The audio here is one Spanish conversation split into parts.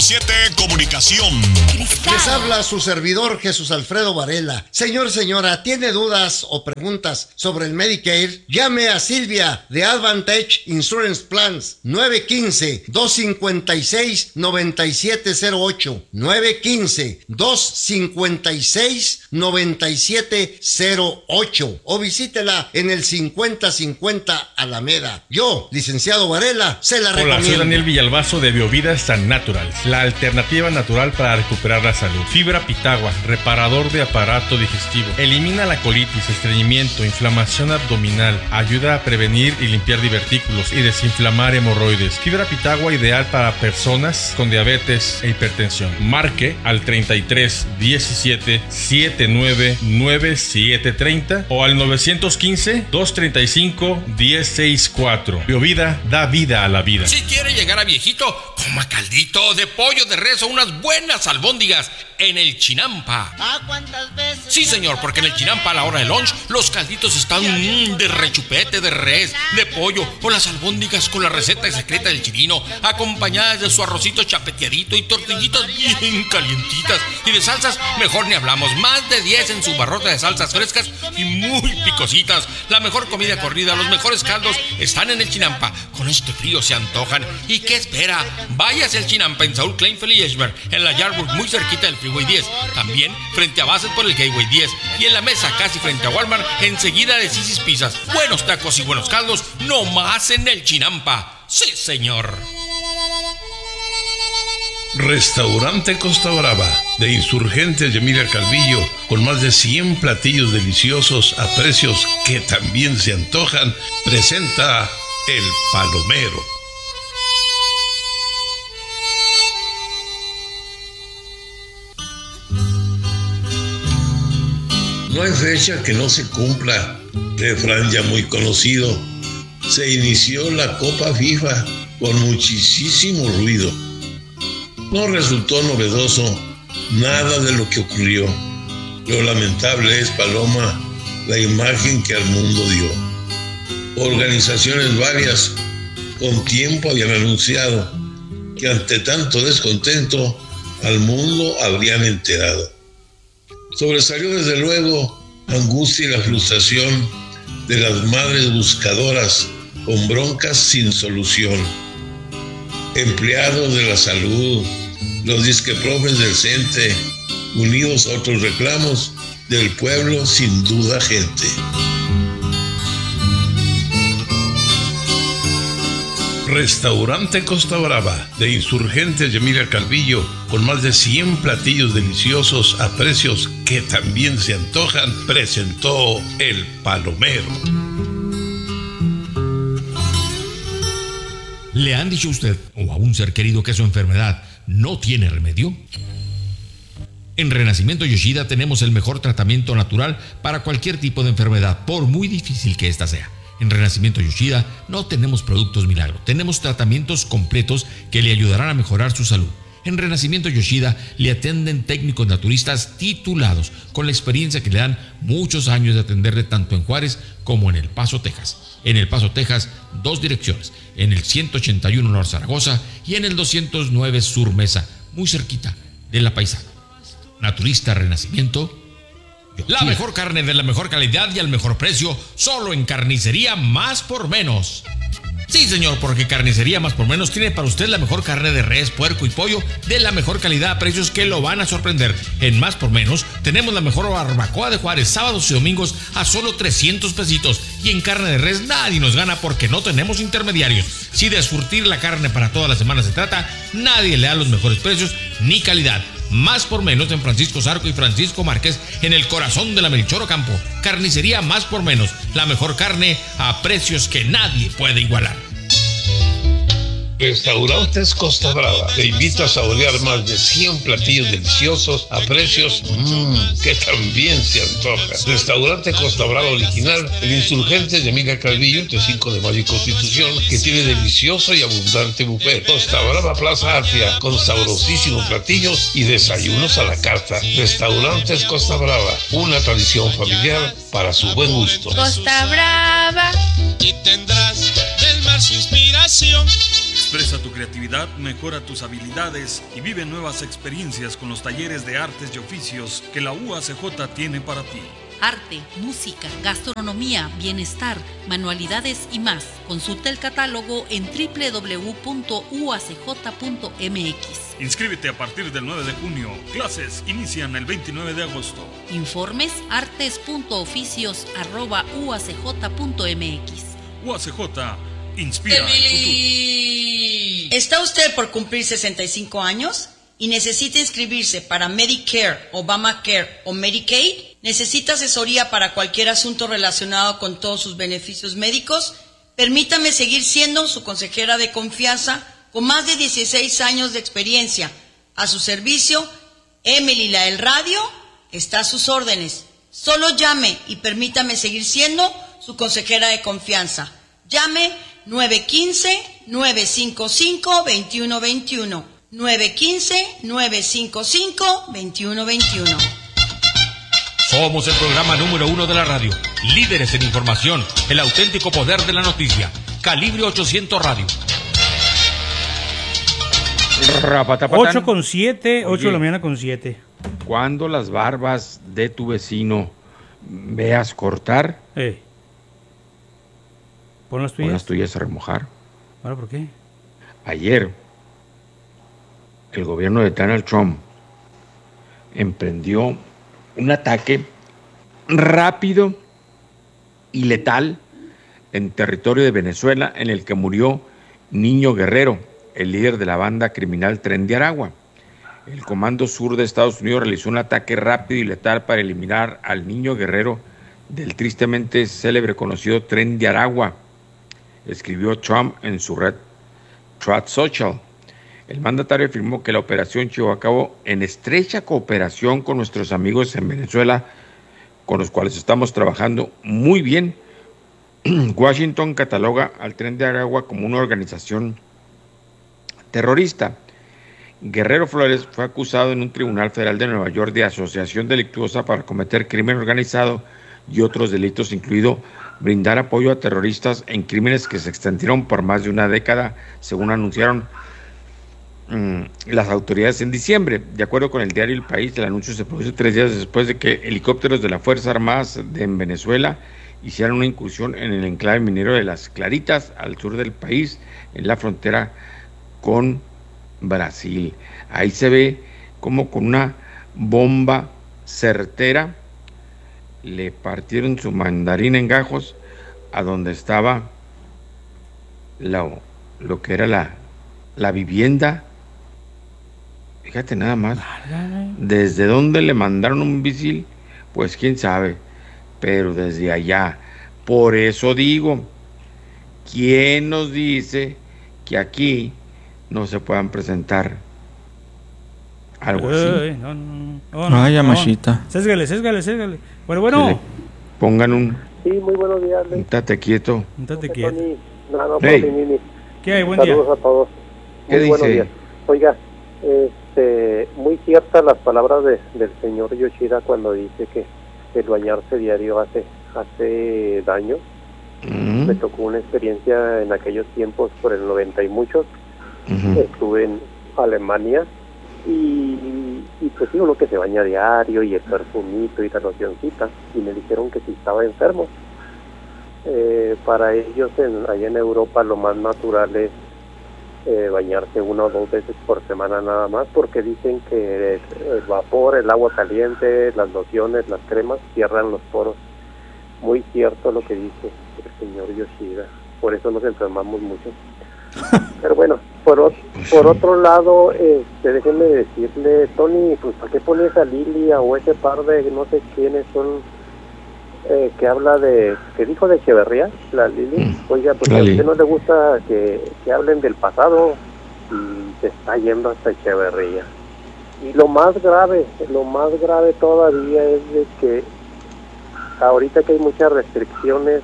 100.7 Comunicación. Les habla su servidor Jesús Alfredo Varela. Señor, señora, ¿tiene dudas o preguntas sobre el Medicare? Llame a Silvia de Advantage Insurance Plans 915-256-9708 915-256-9708 o visítela en el 5050 Alameda. Yo, licenciado Varela, se la recomiendo. Hola, soy Daniel Villalbazo de Biovida San Natural, la alternativa natural para recuperar la salud. Fibra Pitagua, reparador de aparato digestivo. Elimina la colitis, estreñimiento, inflamación abdominal. Ayuda a prevenir y limpiar divertículos y desinflamar hemorroides. Fibra Pitagua ideal para personas con diabetes e hipertensión. Marque al 33 17 79 9730 o al 915 235 1064. Biovida da vida a la vida. Si quiere llegar a viejito, coma caldito de pollo de res o unas buenas albóndigas en el Chinampa. ¿Cuántas veces? Sí, señor, porque en el Chinampa a la hora de lunch los calditos están de rechupete, de res, de pollo o las albóndigas con la receta secreta del chirino, acompañadas de su arrocito chapeteadito y tortillitas bien calientitas. Y de salsas, mejor ni hablamos. Más de 10 en su barrota de salsas frescas y muy picositas. La mejor comida corrida, los mejores caldos están en el Chinampa. Con este frío se antojan. ¿Y qué espera? Váyase al Chinampa en Saúl Kleinfeld y Eschberg, en la Yardburg, muy cerquita del Freeway 10. También frente a Bassett por el Gateway 10. Y en la mesa casi frente a Walmart, enseguida de Sisi's Pizzas. Buenos tacos y buenos caldos, no más en el Chinampa. Sí, señor. Restaurante Costa Brava, de Insurgentes de Emilia Calvillo, con más de 100 platillos deliciosos a precios que también se antojan, presenta El Palomero. No hay fecha que no se cumpla, refrán ya muy conocido. Se inició la Copa FIFA con muchísimo ruido. No resultó novedoso nada de lo que ocurrió. Lo lamentable es, Paloma, la imagen que al mundo dio. Organizaciones varias con tiempo habían anunciado que ante tanto descontento al mundo habrían enterado. Sobresalió desde luego la angustia y la frustración de las madres buscadoras con broncas sin solución. Empleados de la salud, los disqueprofes del CENTE, unidos a otros reclamos del pueblo, sin duda gente. Restaurante Costa Brava, de Insurgentes de Emilia Calvillo, con más de 100 platillos deliciosos a precios que también se antojan, presentó El Palomero. ¿Le han dicho a usted o a un ser querido que su enfermedad no tiene remedio? En Renacimiento Yoshida tenemos el mejor tratamiento natural para cualquier tipo de enfermedad, por muy difícil que ésta sea. En Renacimiento Yoshida no tenemos productos milagro, tenemos tratamientos completos que le ayudarán a mejorar su salud. En Renacimiento Yoshida le atienden técnicos naturistas titulados, con la experiencia que le dan muchos años de atenderle tanto en Juárez como en El Paso, Texas. En El Paso, Texas, 2 direcciones, en el 181 North Zaragoza y en el 209 Sur Mesa, muy cerquita de La Paisana. Naturista Renacimiento Yoshida. La mejor carne de la mejor calidad y al mejor precio, solo en Carnicería Más por Menos. Sí, señor, porque Carnicería Más por Menos tiene para usted la mejor carne de res, puerco y pollo de la mejor calidad a precios que lo van a sorprender. En Más por Menos tenemos la mejor barbacoa de Juárez, sábados y domingos a solo 300 pesitos. Y en carne de res nadie nos gana porque no tenemos intermediarios. Si de surtir la carne para toda la semana se trata, nadie le da los mejores precios ni calidad. Más por Menos en Francisco Zarco y Francisco Márquez, en el corazón de la Melchor Ocampo. Carnicería Más por Menos, la mejor carne a precios que nadie puede igualar. Restaurantes Costa Brava, te invito a saborear más de 100 platillos deliciosos a precios que también se antojan. Restaurante Costa Brava original, el Insurgentes de Emilia Calvillo, entre 5 de Mayo y Constitución, que tiene delicioso y abundante buffet. Costa Brava Plaza Artia, con sabrosísimos platillos y desayunos a la carta. Restaurantes Costa Brava, una tradición familiar para su buen gusto. Costa Brava. Y tendrás del mar su inspiración. Expresa tu creatividad, mejora tus habilidades y vive nuevas experiencias con los talleres de artes y oficios que la UACJ tiene para ti. Arte, música, gastronomía, bienestar, manualidades y más. Consulta el catálogo en www.uacj.mx. Inscríbete a partir del 9 de junio. Clases inician el 29 de agosto. Informes artes.oficios@uacj.mx. UACJ inspira el futuro. ¿Está usted por cumplir 65 años y necesita inscribirse para Medicare, Obamacare o Medicaid? ¿Necesita asesoría para cualquier asunto relacionado con todos sus beneficios médicos? Permítame seguir siendo su consejera de confianza con más de 16 años de experiencia. A su servicio, Emily la del Radio está a sus órdenes. Solo llame y permítame seguir siendo su consejera de confianza. Llame 915-955-2121. 915-955-2121. Somos el programa número 1 de la radio, líderes en información, el auténtico poder de la noticia. Calibre 800 Radio. 8:07, 8 de la mañana con 7. Cuando las barbas de tu vecino veas cortar, pon las tuyas a remojar. ¿Ahora por qué? Ayer, el gobierno de Donald Trump emprendió un ataque rápido y letal en territorio de Venezuela, en el que murió Niño Guerrero, el líder de la banda criminal Tren de Aragua. El Comando Sur de Estados Unidos realizó un ataque rápido y letal para eliminar al Niño Guerrero del tristemente célebre conocido Tren de Aragua, escribió Trump en su red Truth Social. El mandatario afirmó que la operación llevó a cabo en estrecha cooperación con nuestros amigos en Venezuela, con los cuales estamos trabajando muy bien. Washington cataloga al Tren de Aragua como una organización terrorista. Guerrero Flores fue acusado en un tribunal federal de Nueva York de asociación delictuosa para cometer crimen organizado y otros delitos, incluido brindar apoyo a terroristas en crímenes que se extendieron por más de una década, según anunciaron las autoridades en diciembre. De acuerdo con el diario El País, el anuncio se produce 3 días después de que helicópteros de las Fuerzas Armadas en Venezuela hicieron una incursión en el enclave minero de Las Claritas, al sur del país, en la frontera con Brasil. Ahí se ve como con una bomba certera le partieron su mandarín en gajos a donde estaba lo que era la vivienda. Fíjate nada más. ¿Desde dónde le mandaron un misil? Pues quién sabe, pero desde allá. Por eso digo, ¿quién nos dice que aquí no se puedan presentar algo así? No, Yamashita. Sésgale. Bueno. Pongan un... Sí, muy buenos días. Un tate quieto. ¿Qué hay? Buen día. Saludos a todos. ¿Qué dice? Buenos días. Oiga, muy ciertas las palabras del señor Yoshida cuando dice que el bañarse diario hace daño. Me tocó una experiencia en aquellos tiempos, por el 90 y muchos. Estuve en Alemania y pues sí, uno que se baña diario y el perfumito y la locioncita, y me dijeron que si estaba enfermo. Para ellos allá en Europa lo más natural es bañarse 1 o 2 veces por semana nada más, porque dicen que el vapor, el agua caliente, las lociones, las cremas cierran los poros. Muy cierto lo que dice el señor Yoshida, por eso nos enfermamos mucho. Pero bueno, por otro lado, déjenme decirle, Tony, pues ¿para qué pones a Lilia o ese par de no sé quiénes son que habla que dijo de Echeverría, la Lili? Oiga, pues a usted no le gusta que hablen del pasado y se está yendo hasta Echeverría. Y lo más grave todavía es de que ahorita que hay muchas restricciones,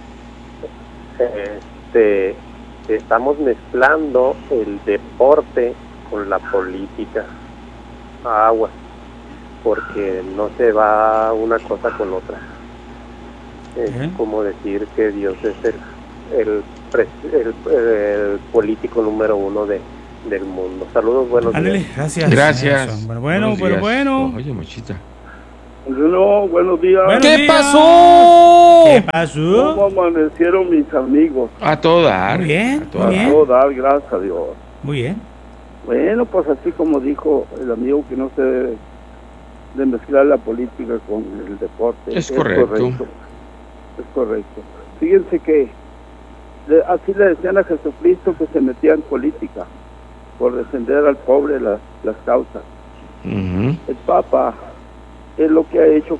estamos mezclando el deporte con la política. Agua, porque no se va una cosa con otra. Es como decir que Dios es el el político número 1 del mundo. Saludos, buenos días. Gracias. Bueno. Oye, Mochita. No, buenos días. ¿Qué pasó? ¿Cómo amanecieron mis amigos? A todo dar. Muy bien. A todo dar, gracias a Dios. Muy bien. Bueno, pues así como dijo el amigo, que no se debe de mezclar la política con el deporte. Es correcto. Es correcto. Fíjense que así le decían a Jesucristo que se metía en política por defender al pobre las causas. El Papa es lo que ha hecho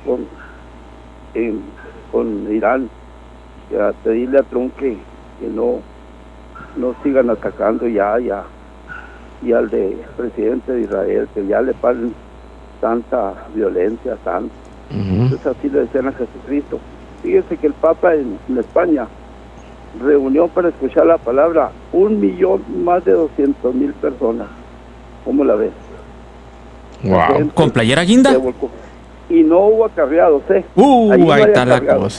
con Irán, que a pedirle a Trump que no sigan atacando ya y al de presidente de Israel, que ya le paren tanta violencia, Entonces así le decían a Jesucristo. Fíjese que el Papa en España reunió para escuchar la palabra 1 millón, más de 200,000 personas. ¿Cómo la ves? Wow. ¿Con playera guinda? Y no hubo acarreados, ¿eh? Ahí está la cosa.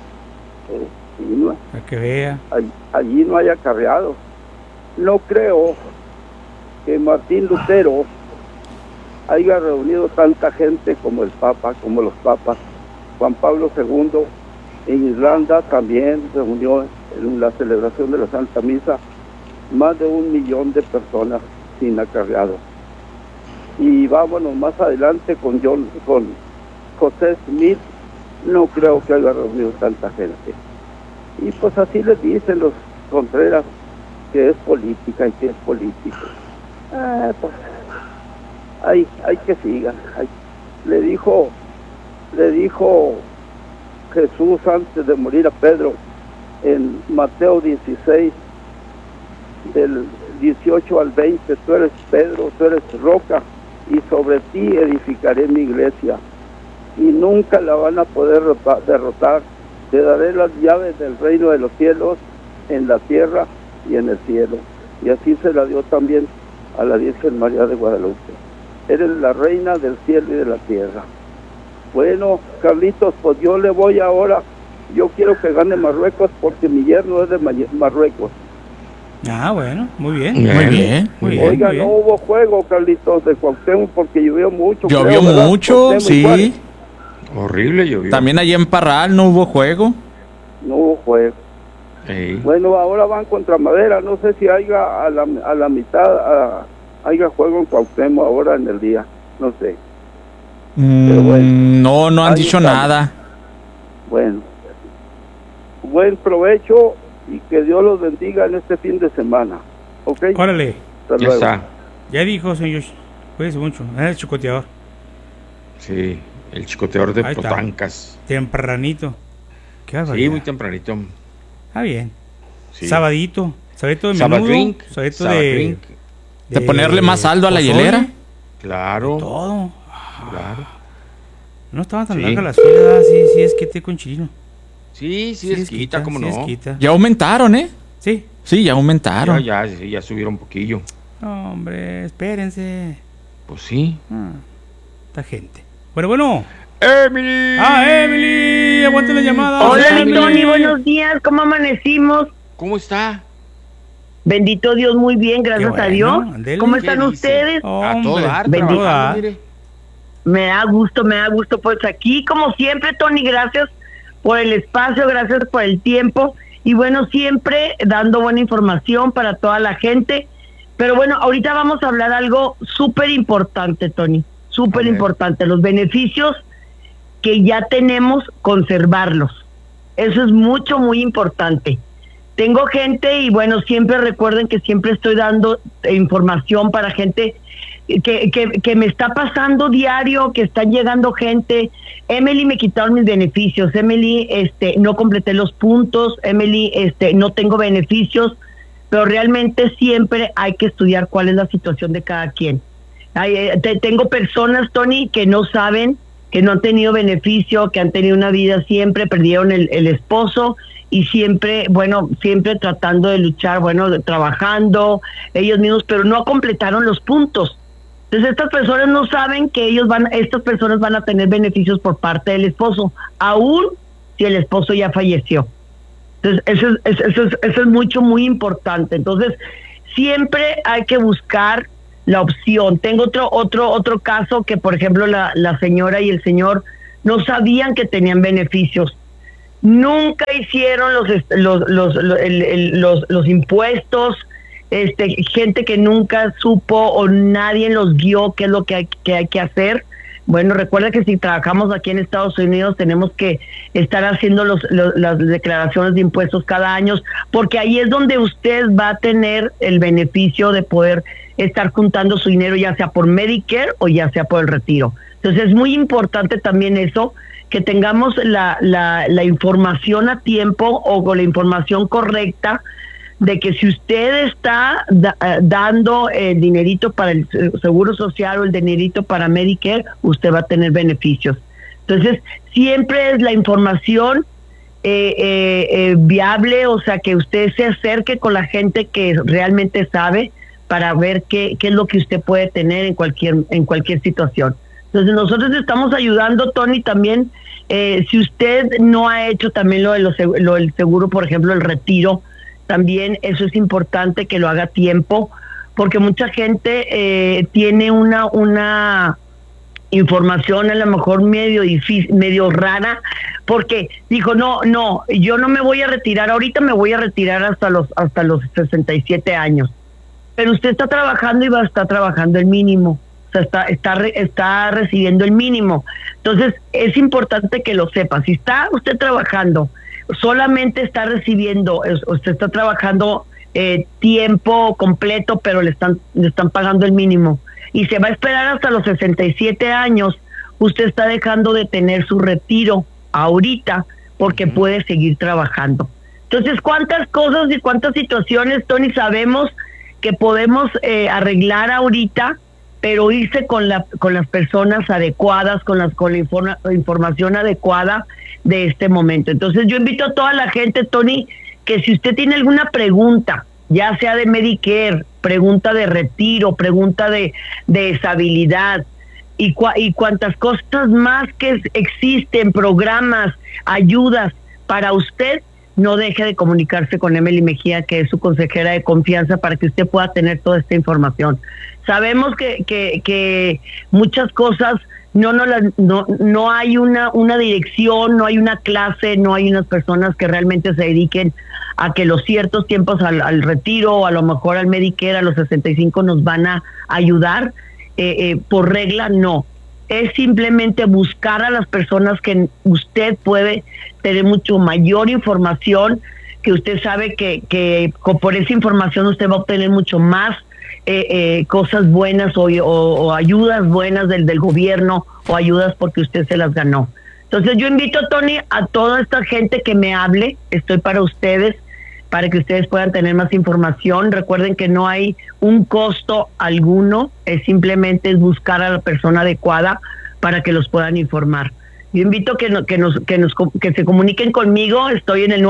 Para que vea. Allí no hay acarreados. No creo que Martín Lutero haya reunido tanta gente como el Papa, como los papas. Juan Pablo II en Irlanda también reunió en la celebración de la Santa Misa más de 1 millón de personas sin acarreados. Y vámonos más adelante con José Smith, no creo que haya reunido tanta gente. Y pues así les dicen los Contreras que es política y que es político. Pues hay que sigan. Le dijo Jesús antes de morir a Pedro en Mateo 16, del 18 al 20, tú eres Pedro, tú eres roca, y sobre ti edificaré mi iglesia, y nunca la van a poder derrotar. Te daré las llaves del reino de los cielos en la tierra y en el cielo. Y así se la dio también a la Virgen María de Guadalupe. Eres la reina del cielo y de la tierra. Bueno, Carlitos, pues yo le voy ahora. Yo quiero que gane Marruecos porque mi yerno es de Marruecos. Bueno, muy bien. Oiga, no hubo juego, Carlitos, de Cuauhtémoc porque llovió mucho. Llovió mucho, sí. Igual. Horrible llovió. También allí en Parral no hubo juego. No hubo juego. Bueno, ahora van contra Madera. No sé si haya a la mitad haya juego en Cuauhtémoc ahora en el día. No sé. Pero bueno, no han dicho nada. Bueno, buen provecho y que Dios los bendiga en este fin de semana. ¿Ok? Órale. Hasta luego. Ya dijo, señor. Cuídense mucho. El chicoteador. Sí, el chicoteador de Potancas. Tempranito. Qué barbaridad. Sí, muy tempranito. Bien. Sí. Sabadito de menudo. Sabadito de ponerle más saldo a la hielera. Claro. De todo. Claro. No estaban tan largas las filas. Sí, es que te con chino. Sí, es quita, ¿cómo no? Ya aumentaron, ¿eh? Sí. Sí, ya aumentaron. Ya subieron un poquillo. No, hombre, espérense. Pues sí. Esta gente. Bueno. ¡Emily! ¡Emily! ¡Aguante la llamada! Hola, mi Tony, buenos días. ¿Cómo amanecimos? ¿Cómo está? Bendito Dios, muy bien, gracias a Dios. Andele. ¿Cómo están ustedes? A todo dar, bendito. Me da gusto, pues aquí, como siempre, Tony, gracias por el espacio, gracias por el tiempo, y bueno, siempre dando buena información para toda la gente. Pero bueno, ahorita vamos a hablar algo súper importante, Tony, súper importante, los beneficios que ya tenemos, conservarlos. Eso es muy importante. Tengo gente, y bueno, siempre recuerden que siempre estoy dando información para gente que me está pasando diario, que están llegando gente. Emily, me quitaron mis beneficios. Emily, no completé los puntos. Emily, no tengo beneficios. Pero realmente siempre hay que estudiar cuál es la situación de cada quien. Tengo personas, Tony, que no saben, que no han tenido beneficio, que han tenido una vida, siempre perdieron el esposo, y siempre tratando de luchar, trabajando ellos mismos, pero no completaron los puntos. Entonces estas personas no saben que estas personas van a tener beneficios por parte del esposo, aún si el esposo ya falleció. Entonces, eso es muy importante. Entonces, siempre hay que buscar la opción. Tengo otro caso que, por ejemplo, la señora y el señor no sabían que tenían beneficios. Nunca hicieron los impuestos, gente que nunca supo o nadie los guió qué es lo que hay que hacer. Bueno, recuerda que si trabajamos aquí en Estados Unidos tenemos que estar haciendo las declaraciones de impuestos cada año, porque ahí es donde usted va a tener el beneficio de poder estar juntando su dinero, ya sea por Medicare o ya sea por el retiro. Entonces es muy importante también eso, que tengamos la información a tiempo o con la información correcta, de que si usted está dando el dinerito para el Seguro Social o el dinerito para Medicare, usted va a tener beneficios. Entonces, siempre es la información viable, o sea, que usted se acerque con la gente que realmente sabe para ver qué es lo que usted puede tener en cualquier situación. Entonces, nosotros estamos ayudando, Tony, también, si usted no ha hecho también lo del seguro, por ejemplo, el retiro, también eso es importante que lo haga a tiempo, porque mucha gente tiene una información a lo mejor medio difícil, medio rara, porque dijo, no, yo no me voy a retirar ahorita, me voy a retirar hasta los 67 años. Pero usted está trabajando y va a estar trabajando el mínimo, o sea, está recibiendo el mínimo. Entonces, es importante que lo sepa. Si está usted trabajando, solamente está recibiendo, usted está trabajando tiempo completo, pero le están pagando el mínimo, y se va a esperar hasta los 67 años, usted está dejando de tener su retiro ahorita porque puede seguir trabajando. Entonces, ¿cuántas cosas y cuántas situaciones, Tony, sabemos que podemos arreglar ahorita, pero irse con las personas adecuadas, con la información adecuada de este momento? Entonces, yo invito a toda la gente, Tony, que si usted tiene alguna pregunta, ya sea de Medicare, pregunta de retiro, pregunta de estabilidad y cuantas cosas más que existen, programas, ayudas para usted, no deje de comunicarse con Emily Mejía, que es su consejera de confianza, para que usted pueda tener toda esta información. Sabemos que muchas cosas no hay una dirección, no hay una clase, no hay unas personas que realmente se dediquen a que los ciertos tiempos al retiro o a lo mejor al Medicare a los 65 nos van a ayudar. Por regla, no. Es simplemente buscar a las personas que usted puede tener mucho mayor información, que usted sabe que por esa información usted va a obtener mucho más cosas buenas o ayudas buenas del gobierno, o ayudas porque usted se las ganó. Entonces yo invito, Tony, a toda esta gente que me hable. Estoy para ustedes, para que ustedes puedan tener más información. Recuerden que no hay un costo alguno, es simplemente buscar a la persona adecuada para que los puedan informar. Yo invito que se comuniquen conmigo. Estoy en el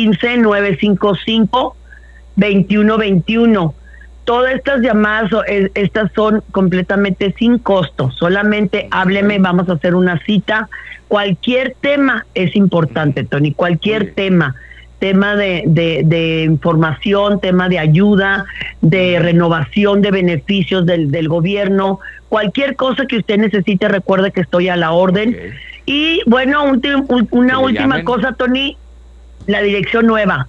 915-955-2121. Todas estas llamadas, estas son completamente sin costo. Solamente hábleme, vamos a hacer una cita. Cualquier tema es importante, Tony, cualquier tema de información, tema de ayuda, de renovación de beneficios del gobierno, cualquier cosa que usted necesite, recuerde que estoy a la orden. Y bueno, una última cosa, Tony, la dirección nueva,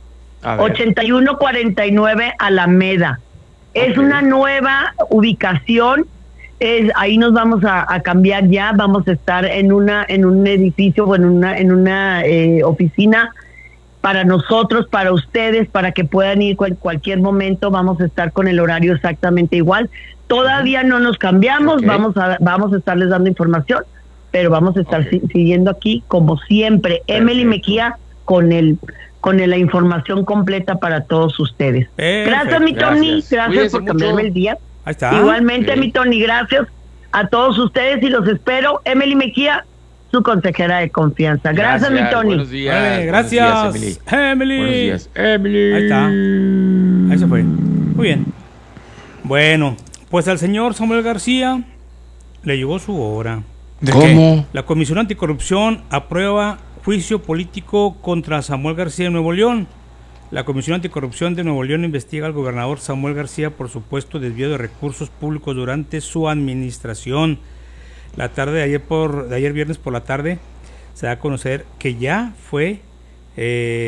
8149 Alameda. Es una nueva ubicación, ahí nos vamos a cambiar ya, vamos a estar en un edificio o en una oficina para nosotros, para ustedes, para que puedan ir cualquier momento. Vamos a estar con el horario exactamente igual. Todavía no nos cambiamos, vamos a estarles dando información, pero vamos a estar siguiendo aquí como siempre. Emily Mejía con la información completa para todos ustedes. Gracias, mi Tony, gracias por cambiarme el día. Ahí está. Igualmente, mi Tony, gracias a todos ustedes y los espero. Emily Mejía, su consejera de confianza. Gracias, mi Tony. Buenos días. Gracias, Buenos días, Emily. Buenos días, Emily. Ahí está. Ahí se fue. Muy bien. Bueno, pues al señor Samuel García le llegó su hora. ¿Cómo? La Comisión Anticorrupción aprueba juicio político contra Samuel García de Nuevo León. La Comisión Anticorrupción de Nuevo León investiga al gobernador Samuel García por supuesto desvío de recursos públicos durante su administración. La tarde de ayer viernes por la tarde, se da a conocer que ya fue